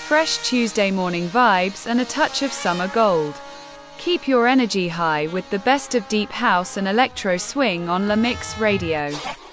fresh Tuesday morning vibes and a touch of summer gold. Keep your energy high with the best of deep house and electro swing on La Mix Radio.